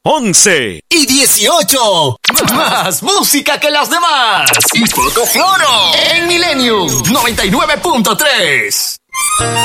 11 y 18. Más música que las demás. Y Fotofloro en Millennium 99.3.